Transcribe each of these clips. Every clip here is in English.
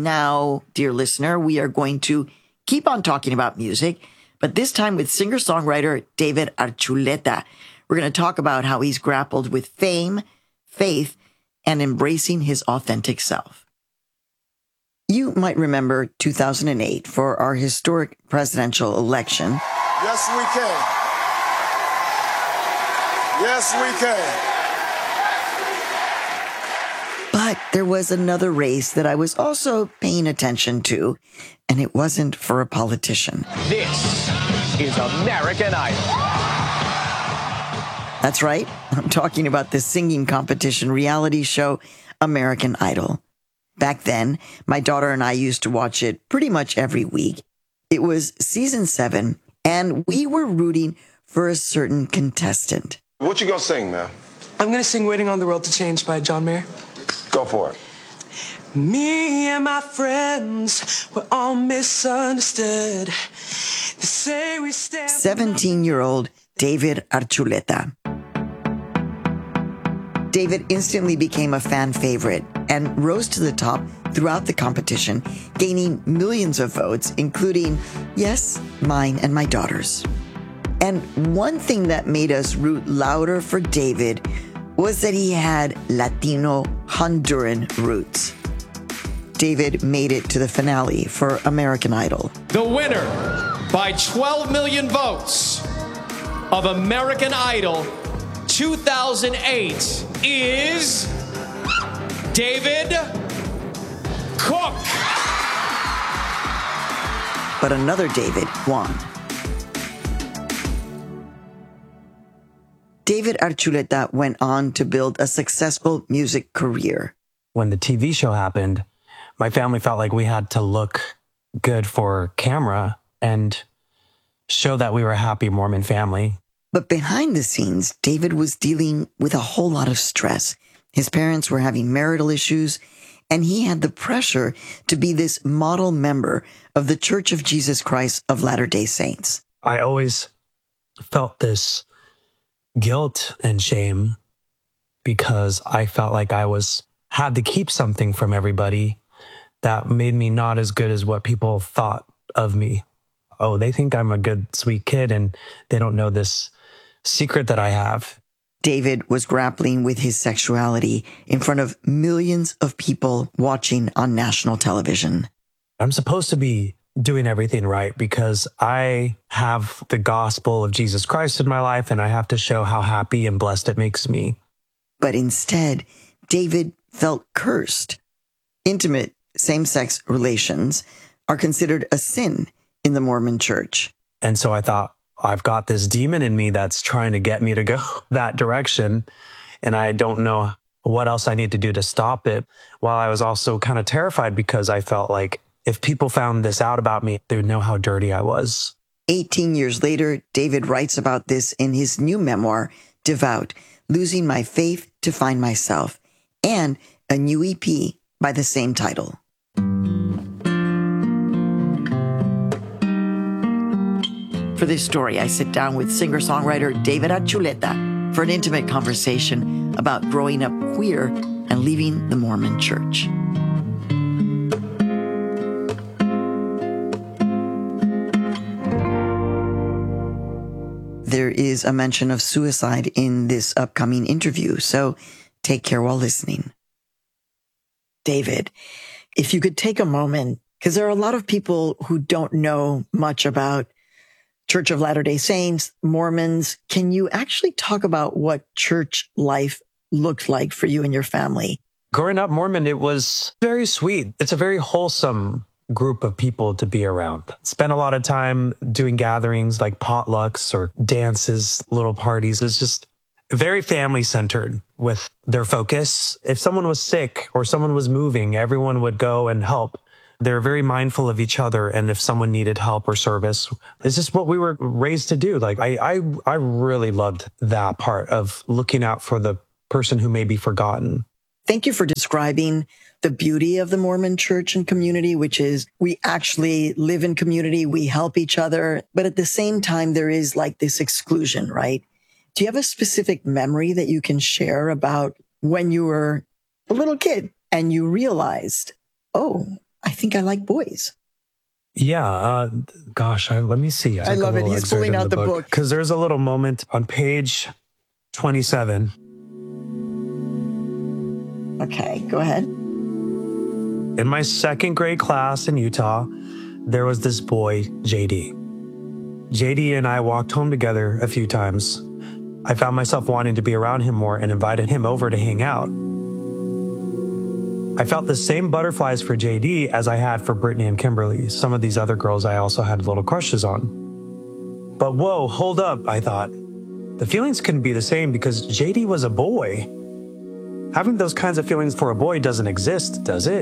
Now, dear listener, we are going to keep on talking about music, but this time with singer-songwriter David Archuleta. We're going to talk about how he's grappled with fame, faith, and embracing his authentic self. You might remember 2008 for our historic presidential election. Yes, we can. Yes, we can. But there was another race that I was also paying attention to, and it wasn't for a politician. This is American Idol. That's right. I'm talking about the singing competition reality show, American Idol. Back then, my daughter and I used to watch it pretty much every week. It was season 7, and we were rooting for a certain contestant. What you gonna sing, man? I'm gonna sing Waiting on the World to Change by John Mayer. Go for it. Me and my friends were all misunderstood. They say we stand 17-year-old David Archuleta. David instantly became a fan favorite and rose to the top throughout the competition, gaining millions of votes, including, yes, mine and my daughter's. And one thing that made us root louder for David was that he had Latino Honduran roots. David made it to the finale for American Idol. The winner by 12 million votes of American Idol 2008 is David Cook. But another David won. David Archuleta went on to build a successful music career. When the TV show happened, my family felt like we had to look good for camera and show that we were a happy Mormon family. But behind the scenes, David was dealing with a whole lot of stress. His parents were having marital issues, and he had the pressure to be this model member of the Church of Jesus Christ of Latter-day Saints. I always felt this guilt and shame because I felt like I had to keep something from everybody that made me not as good as what people thought of me. Oh, they think I'm a good, sweet kid, and they don't know this secret that I have. David was grappling with his sexuality in front of millions of people watching on national television. I'm supposed to be doing everything right because I have the gospel of Jesus Christ in my life, and I have to show how happy and blessed it makes me. But instead, David felt cursed. Intimate same-sex relations are considered a sin in the Mormon Church. And so I thought, I've got this demon in me that's trying to get me to go that direction, and I don't know what else I need to do to stop it. While I was also kind of terrified because I felt like if people found this out about me, they would know how dirty I was. 18 years later, David writes about this in his new memoir, Devout, Losing My Faith to Find Myself, and a new EP by the same title. For this story, I sit down with singer-songwriter David Archuleta for an intimate conversation about growing up queer and leaving the Mormon Church. There is a mention of suicide in this upcoming interview, so take care while listening. David, if you could take a moment, because there are a lot of people who don't know much about Church of Latter-day Saints, Mormons. Can you actually talk about what church life looked like for you and your family? Growing up Mormon, it was very sweet. It's a very wholesome group of people to be around. Spent a lot of time doing gatherings like potlucks or dances, little parties. It's just very family-centered with their focus. If someone was sick or someone was moving, everyone would go and help. They're very mindful of each other, and if someone needed help or service, it's just what we were raised to do. Like I really loved that part of looking out for the person who may be forgotten. Thank you for describing the beauty of the Mormon church and community, which is we actually live in community, we help each other, but at the same time, there is like this exclusion, right? Do you have a specific memory that you can share about when you were a little kid and you realized, oh, I think I like boys. Yeah. Gosh, let me see. I love it. He's pulling out the book. Because there's a little moment on page 27. Okay, go ahead. In my second grade class in Utah, there was this boy, JD. JD and I walked home together a few times. I found myself wanting to be around him more and invited him over to hang out. I felt the same butterflies for JD as I had for Brittany and Kimberly. Some of these other girls I also had little crushes on. But whoa, hold up, I thought. The feelings couldn't be the same because JD was a boy. Having those kinds of feelings for a boy doesn't exist, does it?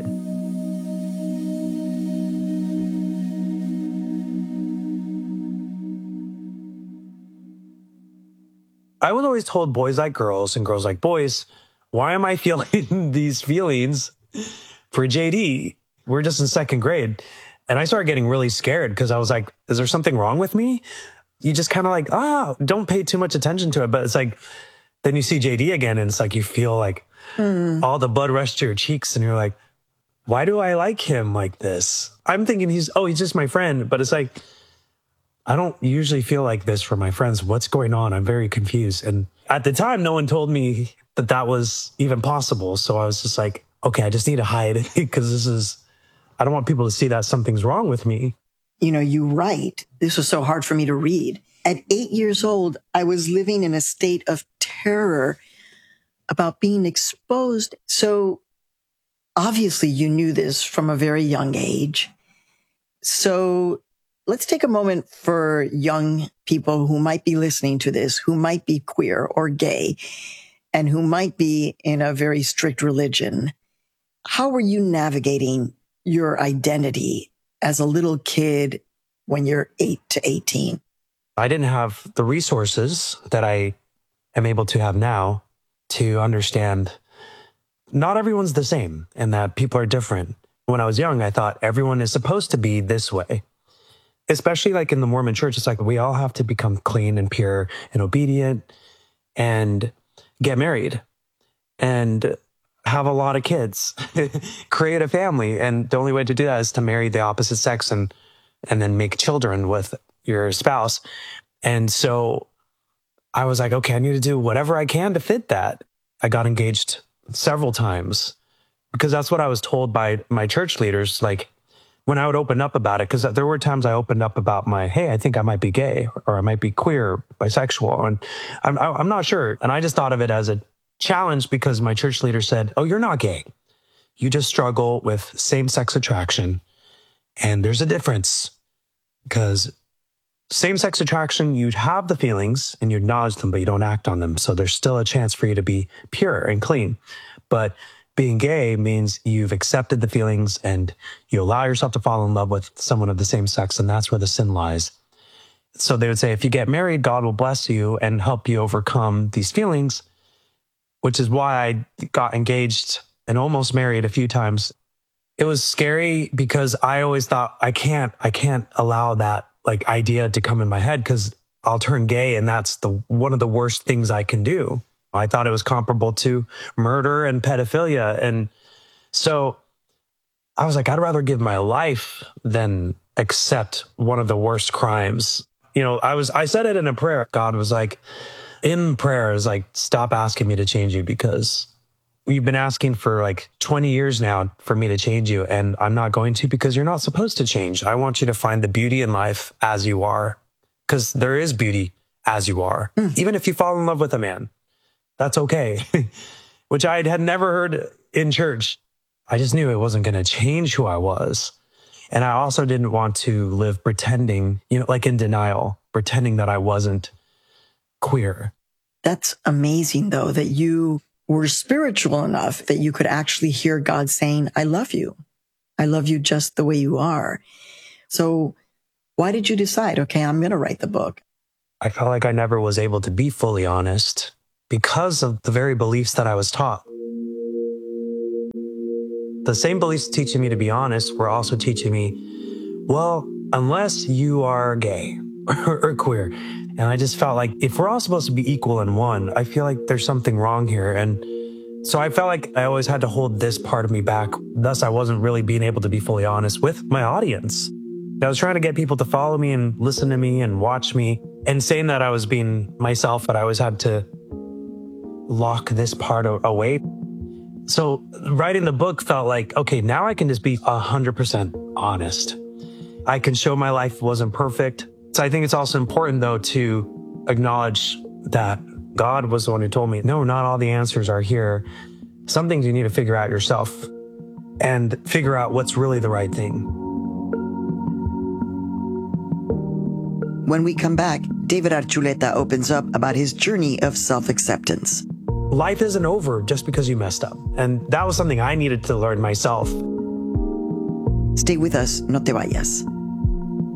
I was always told boys like girls and girls like boys. Why am I feeling these feelings for JD? We're just in second grade. And I started getting really scared because I was like, is there something wrong with me? You just kind of like, don't pay too much attention to it. But it's like, then you see JD again and it's like, you feel like all the blood rush to your cheeks and you're like, why do I like him like this? I'm thinking he's just my friend. But it's like, I don't usually feel like this for my friends. What's going on? I'm very confused. And at the time, no one told me that that was even possible. So I was just like, okay, I just need to hide because I don't want people to see that something's wrong with me. You know, you write, this was so hard for me to read. At 8 years old, I was living in a state of terror about being exposed. So obviously you knew this from a very young age. So let's take a moment for young people who might be listening to this, who might be queer or gay, and who might be in a very strict religion. How were you navigating your identity as a little kid when you're 8 to 18? I didn't have the resources that I am able to have now to understand not everyone's the same and that people are different. When I was young, I thought everyone is supposed to be this way. Especially like in the Mormon church, it's like we all have to become clean and pure and obedient and get married and have a lot of kids, create a family. And the only way to do that is to marry the opposite sex and then make children with your spouse. And so I was like, okay, I need to do whatever I can to fit that. I got engaged several times because that's what I was told by my church leaders. Like, when I would open up about it, because there were times I opened up about hey, I think I might be gay or I might be queer, bisexual, and I'm not sure. And I just thought of it as a challenge because my church leader said, oh, you're not gay. You just struggle with same-sex attraction. And there's a difference because same-sex attraction, you'd have the feelings and you acknowledge them, but you don't act on them. So there's still a chance for you to be pure and clean. But being gay means you've accepted the feelings and you allow yourself to fall in love with someone of the same sex, and that's where the sin lies. So they would say, if you get married, God will bless you and help you overcome these feelings, which is why I got engaged and almost married a few times. It was scary because I always thought, I can't allow that like idea to come in my head because I'll turn gay and that's one of the worst things I can do. I thought it was comparable to murder and pedophilia. And so I was like, I'd rather give my life than accept one of the worst crimes. You know, I said it in a prayer. God was like, in prayer, is like, stop asking me to change you because you've been asking for like 20 years now for me to change you. And I'm not going to because you're not supposed to change. I want you to find the beauty in life as you are, because there is beauty as you are. Even if you fall in love with a man. That's okay, which I had never heard in church. I just knew it wasn't going to change who I was. And I also didn't want to live pretending, like in denial, pretending that I wasn't queer. That's amazing, though, that you were spiritual enough that you could actually hear God saying, I love you. I love you just the way you are. So why did you decide, okay, I'm going to write the book? I felt like I never was able to be fully honest because of the very beliefs that I was taught. The same beliefs teaching me to be honest were also teaching me, well, unless you are gay or queer. And I just felt like if we're all supposed to be equal in one, I feel like there's something wrong here. And So I felt like I always had to hold this part of me back. Thus, I wasn't really being able to be fully honest with my audience. I was trying to get people to follow me and listen to me and watch me, and saying that I was being myself, but I always had to lock this part away. So writing the book felt like, okay, now I can just be 100% honest. I can show my life wasn't perfect. So I think it's also important, though, to acknowledge that God was the one who told me, no, not all the answers are here. Some things you need to figure out yourself and figure out what's really the right thing. When we come back, David Archuleta opens up about his journey of self-acceptance. Life isn't over just because you messed up. And that was something I needed to learn myself. Stay with us, no te vayas.